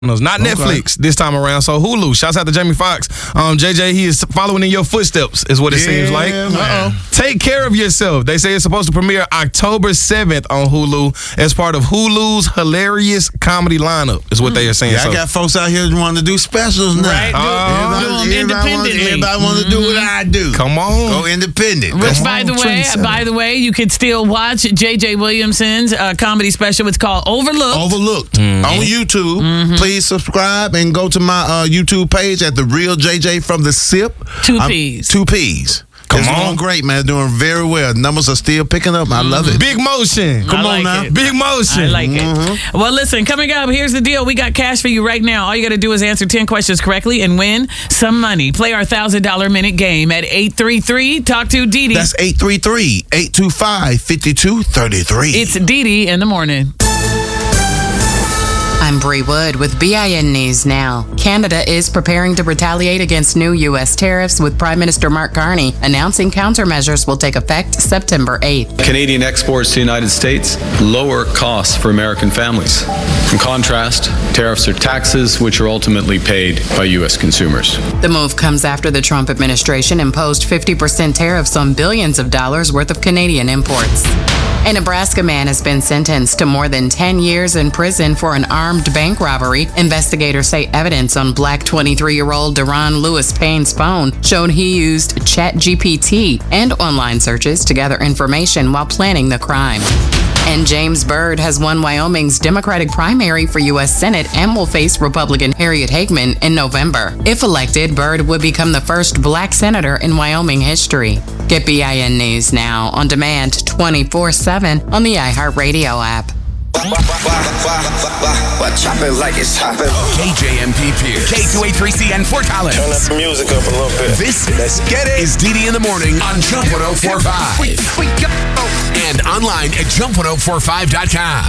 Not Netflix this time around. So Hulu. Shouts out to Jamie Foxx. JJ, he is following in your footsteps, is what it seems like. Take Care of Yourself. They say it's supposed to premiere October 7th on Hulu as part of Hulu's hilarious comedy lineup, is what they are saying. Yeah, I got folks out here wanting to do specials now. Right, everybody want to do what I do. Come on. Go independent. Which, by the way, you could still watch J.J. Williamson's comedy special. It's called Overlooked. On YouTube. Please subscribe and go to my YouTube page at The Real JJ from the SIP. 2 P's. 2 P's. Come it's on. doing great, man. Doing very well. Numbers are still picking up. I love it. Big motion. Come on now. Big motion. I like it. Well, listen, coming up, here's the deal. We got cash for you right now. All you got to do is answer 10 questions correctly and win some money. Play our $1,000 minute game at 833. Talk to Dee Dee. That's 833-825-5233. It's Dee Dee in the morning. I'm Bree Wood with BIN News Now. Canada is preparing to retaliate against new U.S. tariffs, with Prime Minister Mark Carney announcing countermeasures will take effect September 8th. Canadian exports to the United States lower costs for American families. In contrast, tariffs are taxes which are ultimately paid by U.S. consumers. The move comes after the Trump administration imposed 50% tariffs on billions of dollars worth of Canadian imports. A Nebraska man has been sentenced to more than 10 years in prison for an armed bank robbery. Investigators say evidence on Black 23-year-old Deron Lewis Payne's phone showed he used ChatGPT and online searches to gather information while planning the crime. And James Byrd has won Wyoming's Democratic primary for U.S. Senate and will face Republican Harriet Hageman in November. If elected, Byrd would become the first black senator in Wyoming history. Get BIN News Now on demand 24/7 on the iHeartRadio app. Chop it like it's hopping. KJMP Pierce, K283C and Fort Collins. Turn that music up a little bit. This is Dee Dee in the morning on Jump 104.5 and online at jump1045.com.